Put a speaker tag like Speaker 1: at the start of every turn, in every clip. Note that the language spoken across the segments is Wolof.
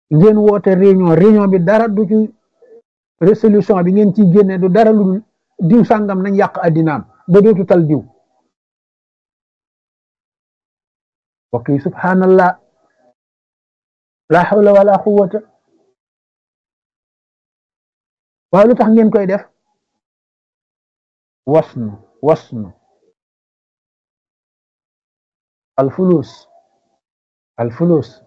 Speaker 1: ngeen woote réunion bi dara du ci résolution bi ngeen ciy génne du dara lu dul diw sàngam nañ yàq addinaam ba dootu tal diw. mbokk yi subhanallah, la hawla wala quwwata. waaye lu tax ngeen koy def? wasnu alfulus alfulus.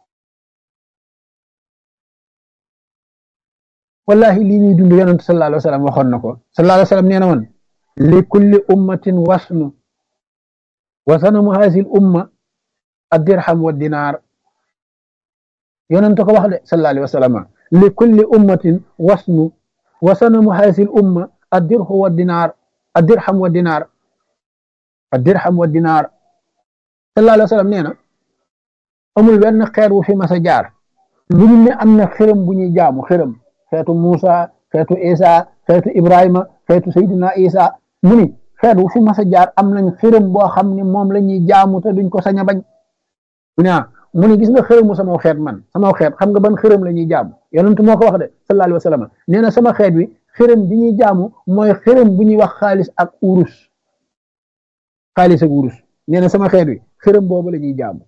Speaker 1: wallahi lii ñuy dund yonent sallallahu alayhi wa sallam waxoon na ko. sallallahu alayhi wa sallam nee na woon li kulli ummatin wasnu wa sanamu haazil umma ad-dirham wa dinaar. yonent ko wax de sallallahu alayhi wa sallam li kulli ummatin wasnu wa sanamu haazil umma ad-dirham wa dinaar ad-dirham wa dinaar ad-dirham wa dinaar. sallallahu alayhi wa sallam nee na amul benn xeer wu fi mas a jaar lu ñu ne am na xërëm bu ñuy jaamu xërëm xeetu Muusa xeetu Isa xeetu Ibrahima xeetu Seydina Isa mu ni xeet wu fi mas a jaar am nañ xërëm boo xam ne moom la ñuy jaamu te duñ ko sañ a bañ. mu ni gis nga xërëmu sama xeet man sama xeet xam nga ban xërëm la ñuy jaamu yonent moo ko wax de sallallahu alayhi wa sallam nee na sama xeet wi xërëm bi ñuy jaamu mooy xërëm bu ñuy wax xaalis ak urus. xaalis ak urus nee na sama xeet wi xërëm boobu la ñuy jaamu.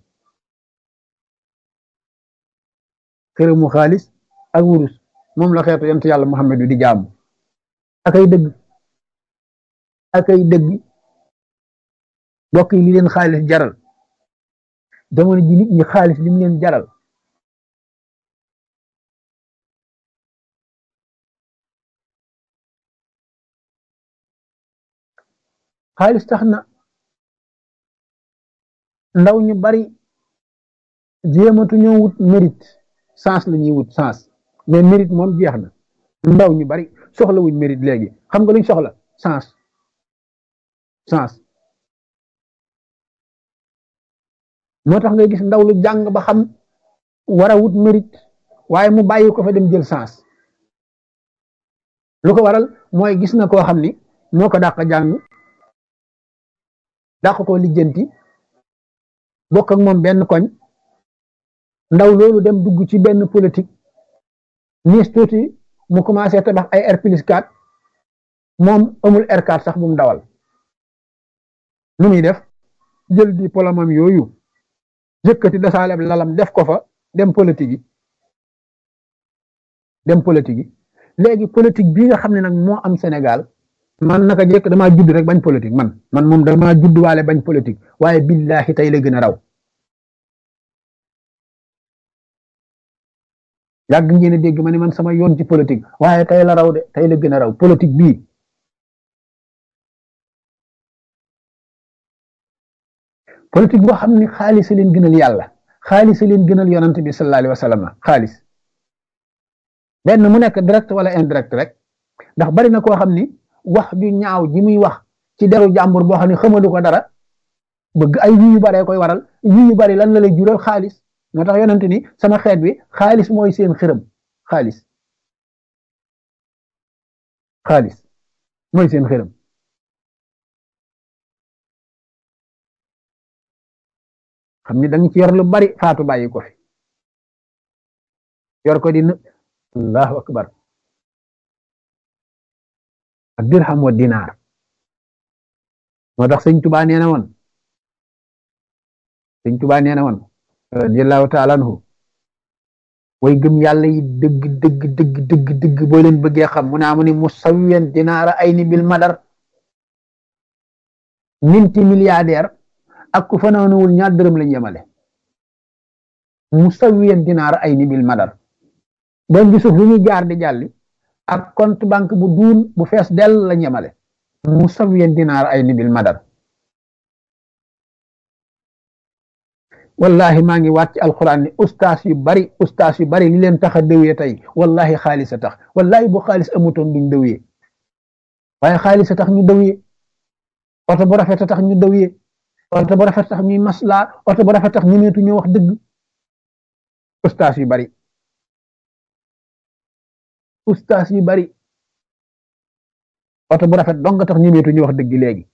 Speaker 1: xërëmu xaalis ak wurus moom la xeetu yonent yàlla Muhammad di jaamu. akay dëgg akay dëgg. mbokk yi li leen xaalis jaral jamono ji nit ñi xaalis li mu leen jaral xaalis tax na ndaw ñu bari jéematu ñoo wut mérite sens la ñuy wut sens mais mérite moom jeex na. ndaw ñu bari soxla wuñ mérite léegi xam nga luñ soxla sens moo tax ngay gis ndaw lu jàng ba xam war a wut mérite waaye mu bàyyi ko fa dem jël sens. lu ko waral mooy gis na koo xam ni moo ko dàq jàng dàq koo lijjanti bokk ak moom benn koñ. ndaw loolu dem dugg ci benn politique niis tuuti mu commencé tabax ay R+4 moom amul R4 sax bu mu dawal. nu muy def jël diplôme am yooyu yëkkati dasaaleb lalam def ko fa dem politique yi. léegi politique bii nga xam ne nag moo am Sénégal man naka jekk damaa judd rek bañ politique man moom damaa judd waale bañ politique waaye billahi tey la gën a raw. yàgg ngeen a dégg ma ne man sama yoon ci politique waaye tey la raw de tey la gën a raw politique bii. politique boo xam ne xaalis leen gënal yàlla xaalis leen gënal yonante bi sallallahu alayhi wa sallam xaalis benn mu nekk direct wala indirect rek ndax bari na koo xam ni wax ju ñaaw ji muy wax ci deru jàmbur boo xam ne xamalu ko dara bëgg ay yu baree koy waral yu bari lan la lay jural xaalis. moo tax yonent ni sama xeet wi xaalis mooy seen xërëm xaalis mooy seen xërëm. xam ni da nga ci yor lu bari faatu bàyyi ko fi yor ko di allahu akbar ak dirham wa dinaar. moo tax sëñ Tuubaa nee na woon radiyallahu taala anhu way gëm yàlla yi dëgg boo leen bëggee xam mu naa mu ni musawiyan dinaara ay ni bil madar. minti milliardaire ak ku fanaanuwul ñaar dërëm lañ yemale. musawiyan dinaara ay ni bil madar. doon bi suuf lu ñuy jaar di jàlli ak compte banque bu duun bu fees dell lañ yemale. musawiyan dinaara ay ni bil madar. wallahi maa ngi waat ci alquran ni ustaas yu bari li leen tax a dëwee tey wallahi xaalis a tax wallahi bu xaalis amutoon duñ dëwee waaye xaalis a tax ñu dëwee. oto bu rafet a tax ñu dëwee oto bu rafet tax ñuy maslaa oto bu rafet tax ñu neetu ñu wax dëgg. ustaas yu bari oto bu rafet dong tax ñu neetu ñu wax dëgg léegi.